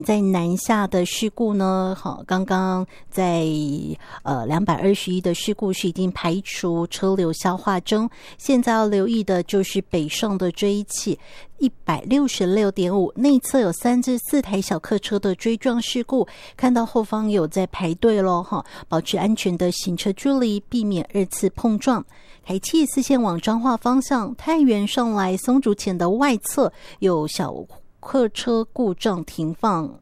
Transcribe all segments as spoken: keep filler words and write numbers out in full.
在南下的事故呢，好，刚刚在呃两百二十一的事故是已经排除车流消化中，现在要留意的就是北上的这一起一百六十六点五内侧有三至四台小客车的追撞事故，看到后方有在排队咯哈，保持安全的行车距离，避免二次碰撞。台七四线往彰化方向太原上来松竹前的外侧有小客车故障停放。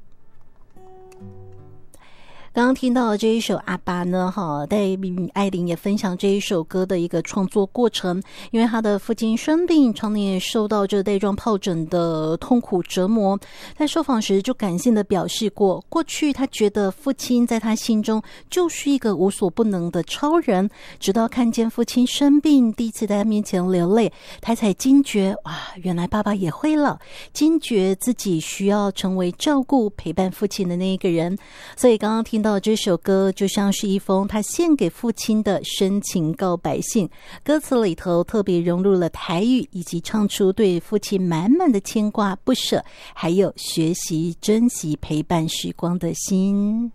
刚刚听到的这一首阿爸呢，哈，戴爱玲也分享这一首歌的一个创作过程，因为他的父亲生病，常年也受到这带状疱疹的痛苦折磨。在受访时就感性的表示过，过去他觉得父亲在他心中就是一个无所不能的超人，直到看见父亲生病，第一次在他面前流泪，他才惊觉，哇，原来爸爸也会了，惊觉自己需要成为照顾陪伴父亲的那一个人。所以刚刚听到这首歌就像是一封他献给父亲的深情告白信，歌词里头特别融入了台语，以及唱出对父亲满满的牵挂不舍，还有学习珍惜陪伴时光的心。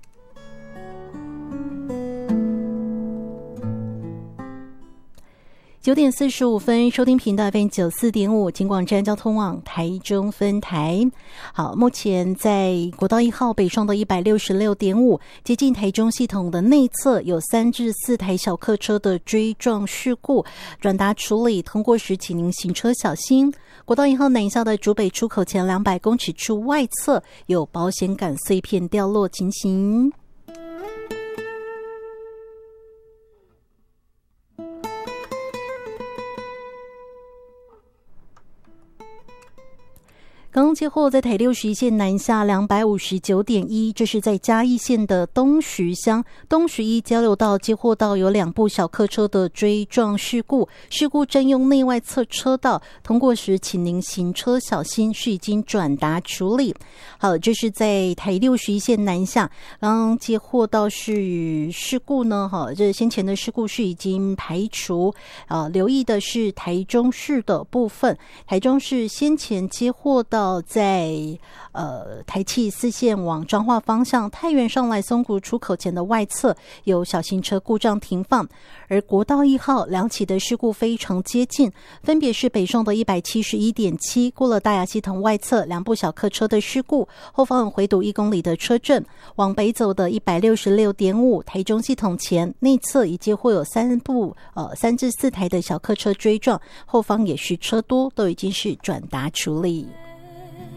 九点四十五分，收听频道 F M 九四点五，警广站交通网台中分台。好，目前在国道一号北上的一百六十六点五，接近台中系统的内侧有三至四台小客车的追撞事故，转达处理，通过时请您行车小心。国道一号南下的竹北出口前两百公尺处外侧有保险杆碎片掉落情形。刚刚接获在台六十一线南下两百五十九点一，这是在嘉义县的东石乡东石一交流道接获到有两部小客车的追撞事故，事故占用内外侧车道，通过时请您行车小心，是已经转达处理。好，这是在台六十一线南下，刚刚接获到是事故呢，哈，这先前的事故是已经排除，呃，留意的是台中市的部分，台中市先前接获到在呃台七四线往彰化方向太原上来松谷出口前的外侧有小型车故障停放，而国道一号两起的事故非常接近，分别是北上的 一百七十一点七 过了大雅系统外侧两部小客车的事故，后方回堵一公里的车阵，往北走的 一百六十六点五 台中系统前内侧已接获有三部呃三至四台的小客车追撞，后方也是车多，都已经是转达处理。